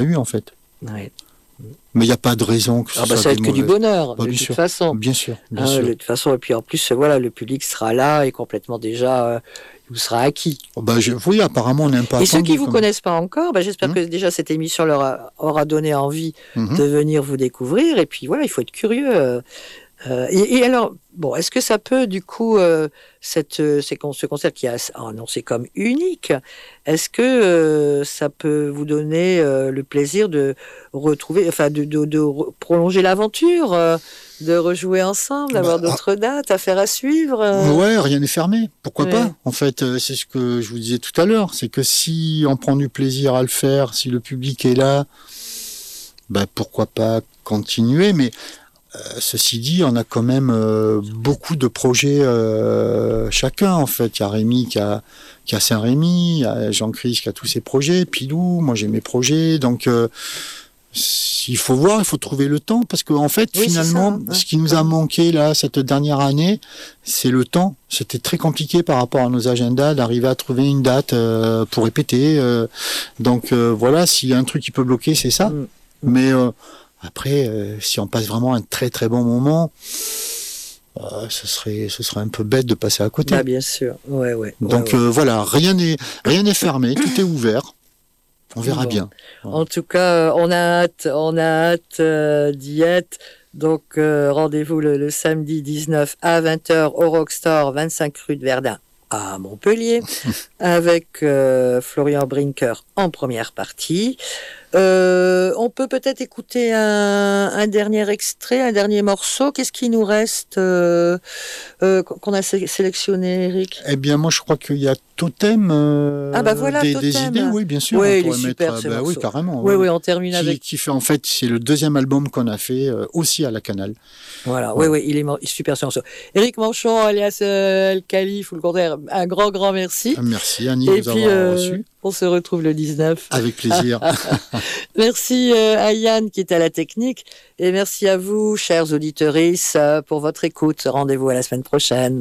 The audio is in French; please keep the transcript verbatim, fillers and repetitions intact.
eu en fait. Ouais. Mais il n'y a pas de raison que ce ah bah, soit ça va être que du bonheur, bah, de bien toute sûr. façon. Bien sûr, bien Ah, sûr. De toute façon, et puis en plus, voilà, le public sera là et complètement déjà, euh, vous sera acquis. Oh, bah, je, oui, apparemment, on n'aime pas Et ceux qui ne vous comme... connaissent pas encore, bah, j'espère Hum. que déjà cette émission leur a, aura donné envie Mm-hmm. de venir vous découvrir. Et puis voilà, il faut être curieux. Euh, euh, et, et alors, bon, est-ce que ça peut, du coup, euh, cette, euh, ce concert qui est annoncé comme unique, est-ce que euh, ça peut vous donner euh, le plaisir de retrouver, enfin, de, de, de re- prolonger l'aventure, euh, de rejouer ensemble, d'avoir Bah, d'autres dates, affaires à suivre euh... Ouais, rien n'est fermé. Pourquoi Ouais. pas? En fait, euh, c'est ce que je vous disais tout à l'heure. C'est que si on prend du plaisir à le faire, si le public est là, bah, pourquoi pas continuer? Mais euh, ceci dit, on a quand même euh, beaucoup de projets euh, chacun. En fait, il y a Rémi qui a, qui a Saint-Rémy, il y a Jean-Christ qui a tous ses projets, Pilou, moi j'ai mes projets. Donc, euh, il faut voir, il faut trouver le temps, parce qu'en fait, oui, finalement, ça, hein. ce qui nous a manqué là cette dernière année, c'est le temps. C'était très compliqué par rapport à nos agendas d'arriver à trouver une date euh, pour répéter. Euh, donc euh, voilà, s'il y a un truc qui peut bloquer, c'est ça. Mm. Mais euh, après, euh, si on passe vraiment un très très bon moment, euh, ce serait ce serait un peu bête de passer à côté. Bah, bien sûr, ouais, ouais. Donc ouais, ouais. Euh, voilà, rien n'est rien n'est fermé, tout est ouvert. On verra Bon. bien. En tout cas, on a hâte, on a hâte euh, d'y être. Donc, euh, rendez-vous le, le samedi dix-neuf à vingt heures au Rockstar, vingt-cinq rue de Verdun à Montpellier, avec euh, Florian Brinker en première partie. Euh, on peut peut-être écouter un, un dernier extrait, un dernier morceau. Qu'est-ce qui nous reste euh, euh, qu'on a sé- sélectionné, Eric? Eh bien, moi, je crois qu'il y a Totem. Euh, Ah bah voilà, des, Totem. des idées, oui, bien sûr. Oui, on il est pourrait super, mettre, ce bah, morceau. oui, carrément. Oui, ouais. oui, on termine Qui, avec. qui fait, en fait, c'est le deuxième album qu'on a fait euh, aussi à la Canal. Voilà, Ouais. oui, oui, il est mo- super ce morceau. Éric Manchon, alias euh, El Khalif, ou le contraire, un grand, grand merci. Merci, Annie, Et de puis, vous avoir euh, reçu. on se retrouve le dix-neuf. Avec plaisir. Merci euh, à Yann qui est à la technique. Et merci à vous, chers auditeurs, pour votre écoute. Rendez-vous à la semaine prochaine.